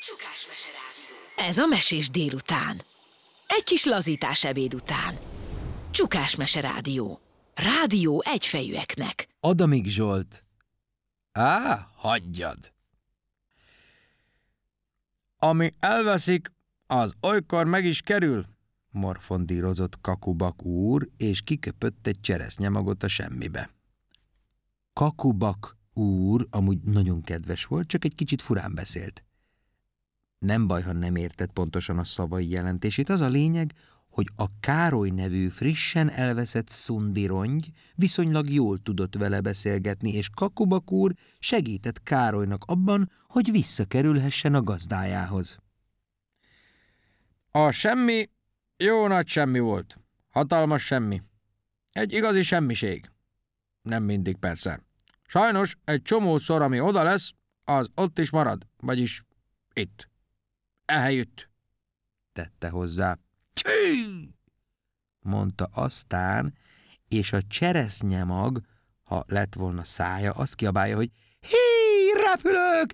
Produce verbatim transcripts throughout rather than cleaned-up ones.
Csukásmese Rádió. Ez a mesés délután. Egy kis lazítás ebéd után. Csukásmese Rádió. Rádió egyfejűeknek. Adamik Zsolt. Á, hagyjad! Ami elveszik, az olykor meg is kerül, morfondírozott Kakubak úr, és kiköpött egy cseresznyemagot a semmibe. Kakubak úr amúgy nagyon kedves volt, csak egy kicsit furán beszélt. Nem baj, ha nem értett pontosan a szavai jelentését, az a lényeg, hogy a Károly nevű frissen elveszett szundirongy viszonylag jól tudott vele beszélgetni, és Kakubak úr segített Károlynak abban, hogy visszakerülhessen a gazdájához. A semmi jó nagy semmi volt. Hatalmas semmi. Egy igazi semmiség. Nem mindig persze. Sajnos egy csomószor, ami oda lesz, az ott is marad, vagyis itt. Ehelyütt, tette hozzá. Tű! Mondta aztán, és a cseresznyemag, ha lett volna szája, azt kiabálja, hogy hí, repülök,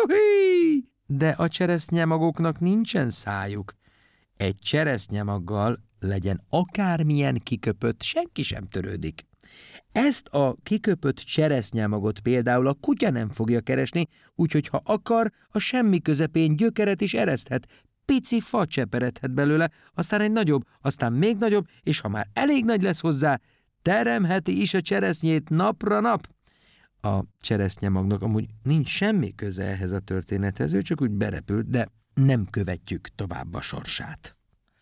juhí! De a cseresznyemagoknak nincsen szájuk. Egy cseresznyemaggal, legyen akármilyen kiköpött, senki sem törődik. Ezt a kiköpött cseresznyemagot például a kutya nem fogja keresni, úgyhogy ha akar, a semmi közepén gyökeret is ereszthet, pici fa cseperedhet belőle, aztán egy nagyobb, aztán még nagyobb, és ha már elég nagy lesz hozzá, teremheti is a cseresznyét napra nap. A cseresznyemagnak amúgy nincs semmi köze ehhez a történethez, ő csak úgy berepült, de nem követjük tovább a sorsát.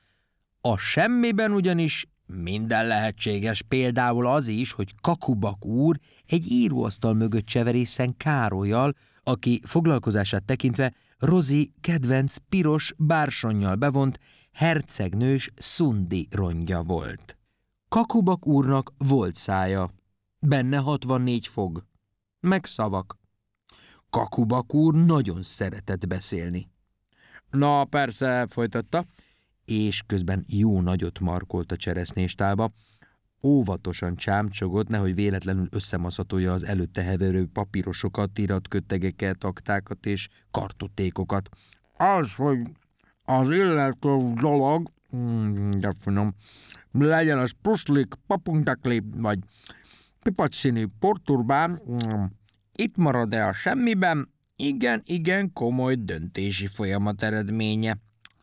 A semmiben ugyanis minden lehetséges, például az is, hogy Kakubak úr egy íróasztal mögött cseverészen Károllyal, aki foglalkozását tekintve Rozi kedvenc piros bársonnyal bevont hercegnős szundi rongya volt. Kakubak úrnak volt szája, benne hatvannégy fog, meg szavak. Kakubak úr nagyon szeretett beszélni. Na persze, folytatta, és közben jó nagyot markolt a cseresznyéstálba, óvatosan csámcsogott, nehogy véletlenül összemaszatolja az előtte heverő papírosokat, iratkötegeket, aktákat és kartotékokat. Az, hogy az illető dolog, de finom, legyen az puszlik, papunktakli, vagy pipacsszínű porturbán, itt marad-e a semmiben? Igen, igen, komoly döntési folyamat eredménye.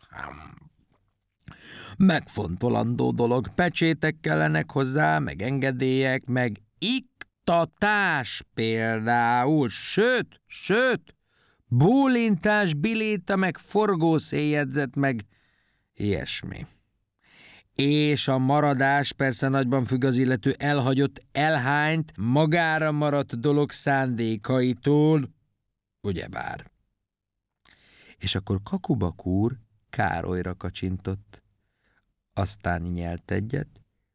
Megfontolandó dolog, pecsétek kellenek hozzá, meg engedélyek, meg iktatás például, sőt, sőt, bólintás, biléta, meg forgószéljegyzet, meg ilyesmi. És a maradás persze nagyban függ az illető elhagyott, elhányt, magára maradt dolog szándékaitól, ugyebár. És akkor Kakubak úr Károlyra kacsintott. Aztán nyelt egyet.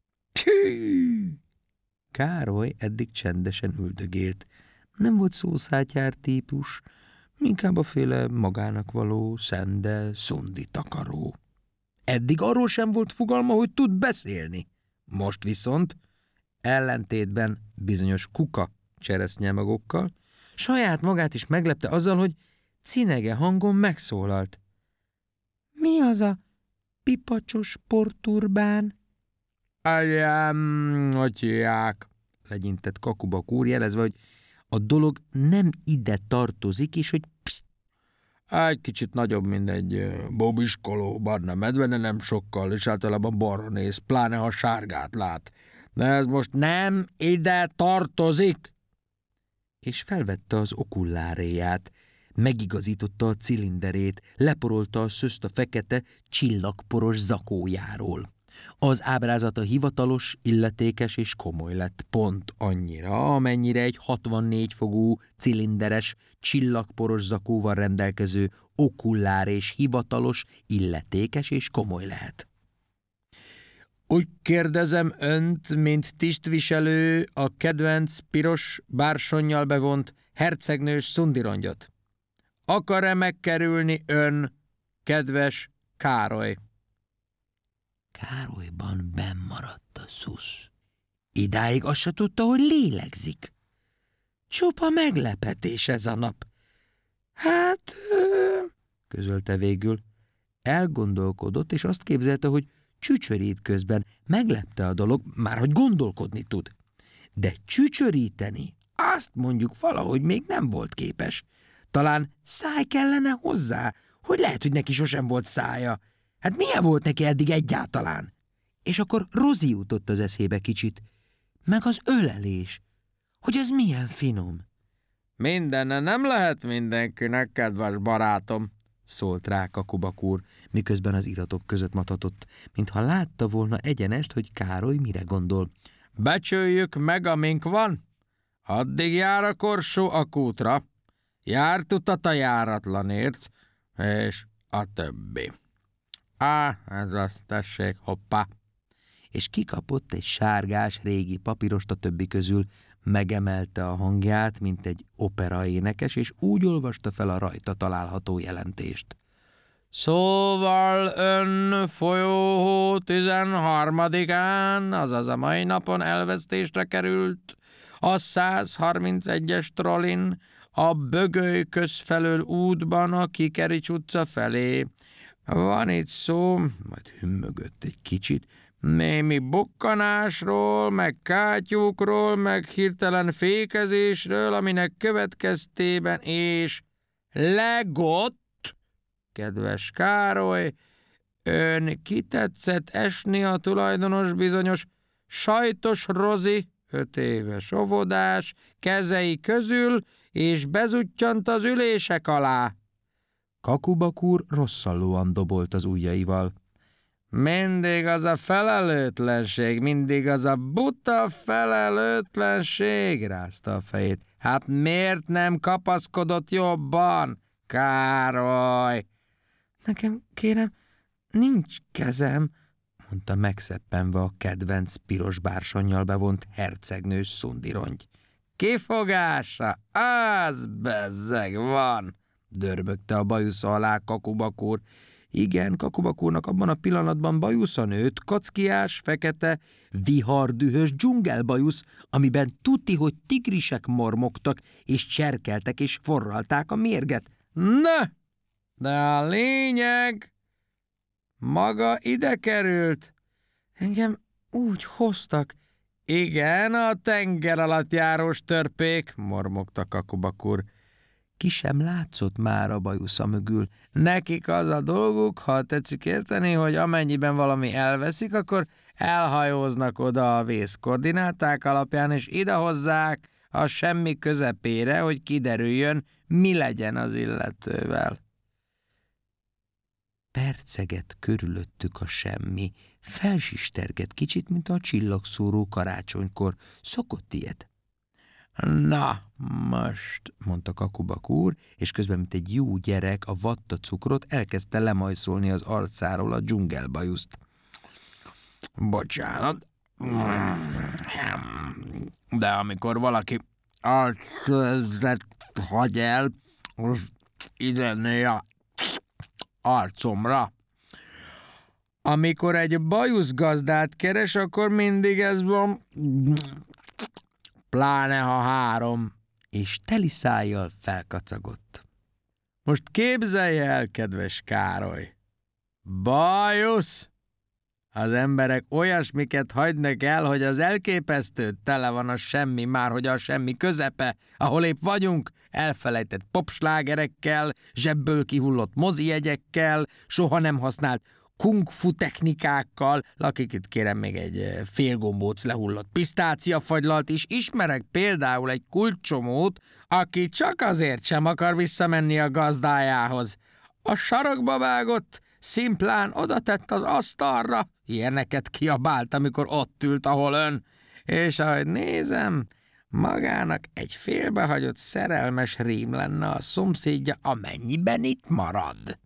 Tű! Károly eddig csendesen üldögélt. Nem volt szószátyár típus, inkább a féle magának való, szende, szundi takaró. Eddig arról sem volt fogalma, hogy tud beszélni. Most viszont, ellentétben bizonyos kuka cseresznyemagokkal, saját magát is meglepte azzal, hogy cinege hangon megszólalt. Mi az a pipacsos porturbán? Agyám, hogy hívják, legyintett Kakubak úr, jelezve, hogy a dolog nem ide tartozik, és hogy pszt. Egy kicsit nagyobb, mint egy bobiskoló barna medve, de nem sokkal, és általában balra néz, pláne ha sárgát lát. De ez most nem ide tartozik. És felvette az okulláréját, megigazította a cilinderét, leporolta a szöszt a fekete, csillagporos zakójáról. Az ábrázata hivatalos, illetékes és komoly lett, pont annyira, amennyire egy hatvannégy fogú, cilinderes, csillagporos zakóval rendelkező okullár és hivatalos, illetékes és komoly lehet. Úgy kérdezem önt, mint tisztviselő, a kedvenc piros bársonnyal bevont hercegnős szundirongyot. Akar-e megkerülni ön, kedves Károly? Károlyban bennmaradt a szusz. Idáig azt se tudta, hogy lélegzik. Csupa meglepetés ez a nap. Hát, közölte végül. Elgondolkodott, és azt képzelte, hogy csücsörít közben. Meglepte a dolog, már hogy gondolkodni tud. De csücsöríteni, azt mondjuk valahogy még nem volt képes. Talán száj kellene hozzá, hogy lehet, hogy neki sosem volt szája. Hát milyen volt neki eddig egyáltalán? És akkor Rozi jutott az eszébe kicsit. Meg az ölelés, hogy az milyen finom. Mindenne nem lehet mindenkinek, kedves barátom, szólt rá Kakubak úr, miközben az iratok között matatott, mintha látta volna egyenest, hogy Károly mire gondol. Becsüljük meg, amink van. Addig jár a korsó a kútra, járt utat a járatlanért, és a többi. Á, ez az, tessék, hoppá. És kikapott egy sárgás régi papírost a többi közül, megemelte a hangját, mint egy operaénekes, és úgy olvasta fel a rajta található jelentést. Szóval ön folyóhó tizenharmadikán, azaz a mai napon elvesztésre került a száz harmincegyes trollin, a Bögöly közfelől útban a Kikerics utca felé. Van itt szó, majd hümmögött egy kicsit, némi bukkanásról, meg kátyúkról, meg hirtelen fékezésről, aminek következtében és legott, kedves Károly, ön kitetszett esni a tulajdonos bizonyos Sajtos Rozi, öt éves óvodás, kezei közül, és bezuttyant az ülések alá. Kakubak úr rosszallóan dobolt az ujjaival. Mindig az a felelőtlenség, mindig az a buta felelőtlenség, rázta a fejét. Hát miért nem kapaszkodott jobban, Károly? Nekem, kérem, nincs kezem, mondta megszeppenve a kedvenc piros bársonnyal bevont hercegnős szundirongy. Kifogása, az bezzeg van, dörmögte a bajusza alá Kakubak úr. Igen, Kakubak úrnak abban a pillanatban bajusza nőtt, kackiás, fekete, vihardühös dzsungelbajusz, amiben tuti, hogy tigrisek mormogtak, és cserkeltek, és forralták a mérget. Na, de a lényeg maga ide került. Engem úgy hoztak. Igen, a tenger alatt járós törpék, mormogta Kakubak úr. Ki sem látszott már a bajusza mögül. Nekik az a dolguk, ha tetszik érteni, hogy amennyiben valami elveszik, akkor elhajóznak oda a vészkoordináták alapján, és idehozzák a semmi közepére, hogy kiderüljön, mi legyen az illetővel. Perceget körülöttük a semmi, felsistergett kicsit, mint a csillagszóró karácsonykor. Szokott ilyet. Na, most, mondta Kakubak úr, és közben, mint egy jó gyerek, a vatta cukrot elkezdte lemajszolni az arcáról a dzsungelbajuszt. Bocsánat, de amikor valaki arcközzet hagy el, az ide a arcomra. Amikor egy bajuszgazdát keres, akkor mindig ez van, pláne ha három, és teli szájjal felkacagott. Most képzelj el, kedves Károly, bajusz! Az emberek olyasmiket hagynak el, hogy az elképesztő, tele van a semmi, már hogy a semmi közepe, ahol épp vagyunk, elfelejtett popslágerekkel, zsebből kihullott mozijegyekkel, soha nem használt kung-fu technikákkal, lakik itt kérem még egy fél gombóc lehullott pisztáciafagylalt is, ismerek például egy kulcsomót, aki csak azért sem akar visszamenni a gazdájához. A sarokba vágott, szimplán odatett az asztalra, ilyeneket kiabált, amikor ott ült, ahol ön, és ahogy nézem, magának egy félbehagyott szerelmes rím lenne a szomszédja, amennyiben itt marad.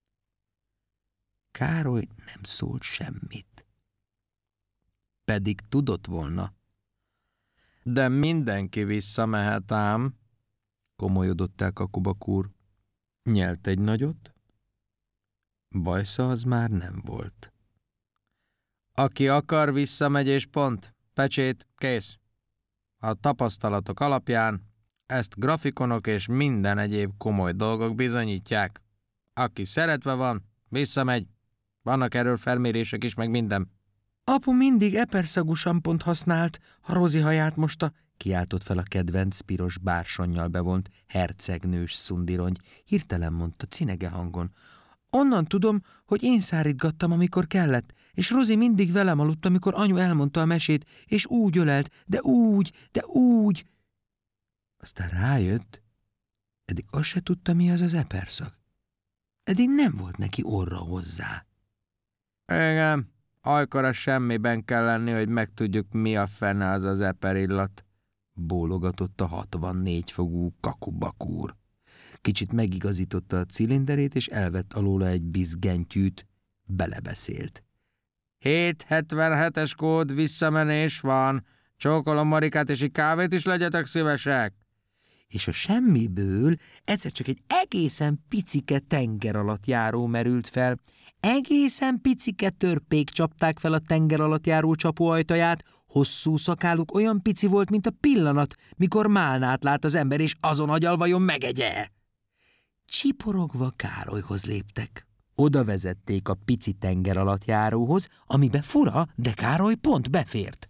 Károly nem szólt semmit. Pedig tudott volna. De mindenki visszamehet ám, komolyodott el Kakubak úr. Nyelt egy nagyot, bajsza az már nem volt. Aki akar, visszamegy és pont. Pecsét, kész. A tapasztalatok alapján ezt grafikonok és minden egyéb komoly dolgok bizonyítják. Aki szeretve van, visszamegy. Vannak erről felmérések is, meg minden. Apu mindig eperszagú sampont használt, ha Rozi haját mosta, kiáltott fel a kedvenc piros bársonnyal bevont hercegnős szundirongy, hirtelen mondta cinege hangon. Onnan tudom, hogy én szárítgattam, amikor kellett, és Rozi mindig velem aludt, amikor anyu elmondta a mesét, és úgy ölelt, de úgy, de úgy. Aztán rájött, eddig azt se tudta, mi az az eperszag. Eddig nem volt neki orra hozzá. Igen, olykor a semmiben kell lenni, hogy megtudjuk, mi a fene az az eperillat, bólogatott a hatvannégy fogú kakubakúr. Kicsit megigazította a cilinderét, és elvett alóla egy bizgentyűt. Belebeszélt. hét hetvenhetes kód, visszamenés van. Csókolom Marikát, és egy kávét is legyetek szívesek. És a semmiből egyszer csak egy egészen picike tenger alatt járó merült fel. Egészen picike törpék csapták fel a tenger alatt járó csapó ajtaját, hosszú szakáluk olyan pici volt, mint a pillanat, mikor málnát lát az ember, és azon agyal vajon megegye. Csiporogva Károlyhoz léptek. Oda vezették a pici tenger alatt járóhoz, amibe fura, de Károly pont befért.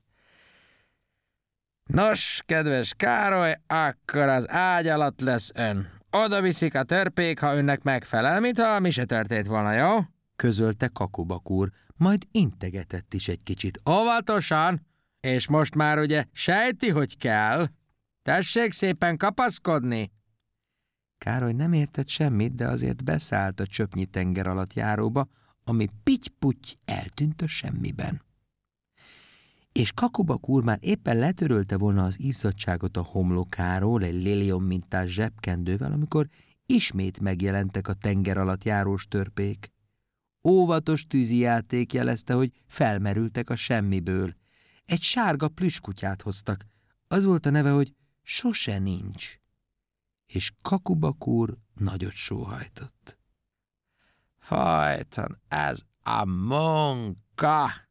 Nos, kedves Károly, akkor az ágy alatt lesz ön. Oda viszik a törpék, ha önnek megfelel, mintha mi se történt volna, jó? Közölte Kakubakúr, majd integetett is egy kicsit. Óvatosan, és most már ugye sejti, hogy kell. Tessék szépen kapaszkodni. Károly nem értett semmit, de azért beszállt a csöpnyi tenger alatt járóba, ami pitty-putty eltűnt a semmiben. És Kakubakúr már éppen letörölte volna az izzadságot a homlokáról egy lilium mintás zsebkendővel, amikor ismét megjelentek a tenger alatt járós törpék. Óvatos tűzijáték jelezte, hogy felmerültek a semmiből. Egy sárga plüskutyát hoztak. Az volt a neve, hogy Sose nincs. És Kakubakúr nagyot sóhajtott. Fajtan, ez a munka!